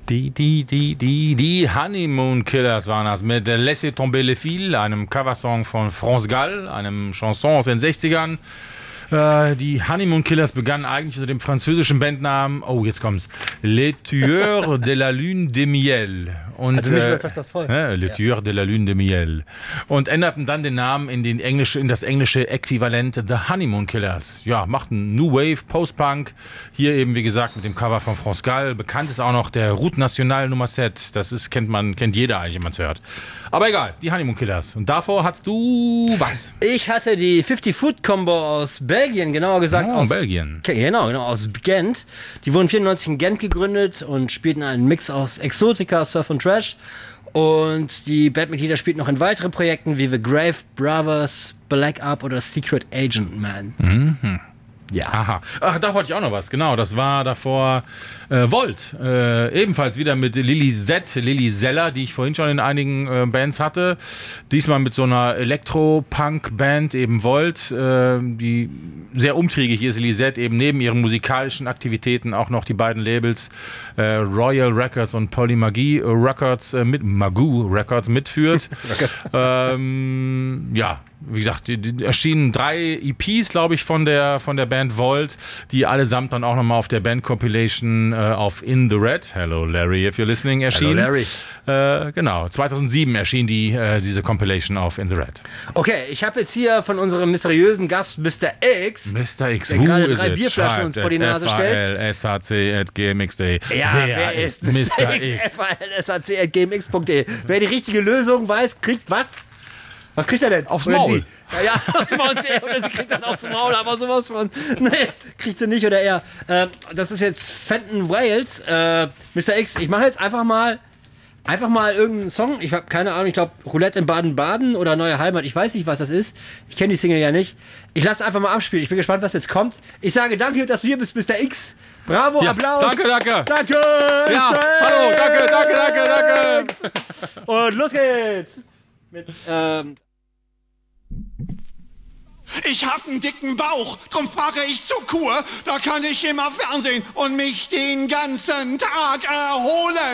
Die Honeymoon Killers waren das mit Laissez tomber les fils, einem Coversong von France Gall, einem Chanson aus den 60ern. Die Honeymoon Killers begannen eigentlich unter dem französischen Bandnamen, jetzt kommt's, Les Tueurs de la Lune de Miel. Und, also mich überzeugt das voll. Les Tueurs de la Lune de Miel. Und änderten dann den Namen in das englische Äquivalent The Honeymoon Killers. Ja, machten New Wave, Post-Punk. Hier eben, wie gesagt, mit dem Cover von France Gall. Bekannt ist auch noch der Route Nationale Nummer 7. Das ist, kennt jeder eigentlich, wenn man es hört. Aber egal, die Honeymoon Killers. Und davor hattest du was? Ich hatte die 50-Foot-Combo aus Belgien, genauer gesagt aus Belgien. Genau, aus Gent. Die wurden 94 in Gent gegründet und spielten einen Mix aus Exotica, Surf und Trash. Und die Bandmitglieder spielten noch in weiteren Projekten wie The Grave Brothers, Black Up oder Secret Agent Man. Mhm. Ja. Aha. Ach, da wollte ich auch noch was. Genau, das war davor Volt. Ebenfalls wieder mit Lilly Zeller, die ich vorhin schon in einigen Bands hatte. Diesmal mit so einer Elektro-Punk-Band, eben Volt, die sehr umtriebig ist. Lilly Z eben neben ihren musikalischen Aktivitäten auch noch die beiden Labels Royal Records und Polymagie Records Magoo Records mitführt. Ja, wie gesagt, die erschienen 3 EPs, glaube ich, von der Band Volt, die allesamt dann auch nochmal auf der Band-Compilation auf In the Red, hello Larry, if you're listening, erschienen. Hello Larry. Genau, 2007 erschien diese Compilation auf In the Red. Okay, ich habe jetzt hier von unserem mysteriösen Gast Mr. X, Mr. X, der gerade 3 Bierflaschen uns vor die Nase stellt. FAL@gmx.de. Ja, wer ist Mr. X? FAL@gmx.de. Wer die richtige Lösung weiß, kriegt was? Was kriegt er denn? Aufs Maul. Ja, aufs Maul. Oder sie kriegt dann aufs Maul, aber sowas von. Nee, kriegt sie nicht oder er. Das ist jetzt Fenton Wales. Mr. X, ich mache jetzt einfach mal irgendeinen Song. Ich habe keine Ahnung, ich glaube Roulette in Baden-Baden oder Neue Heimat. Ich weiß nicht, was das ist. Ich kenne die Single ja nicht. Ich lasse einfach mal abspielen. Ich bin gespannt, was jetzt kommt. Ich sage danke, dass du hier bist, Mr. X. Bravo, ja, Applaus. Danke. Danke. Ja, hallo, danke. Und los geht's. Mit, Ich hab einen dicken Bauch, drum fahre ich zur Kur. Da kann ich immer Fernsehen und mich den ganzen Tag erholen.